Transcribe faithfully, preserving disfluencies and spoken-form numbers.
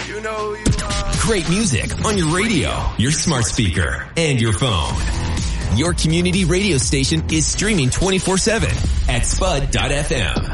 You know you are. Great music on your radio, your smart speaker, and your phone. Your community radio station is streaming twenty-four seven at spud dot f m.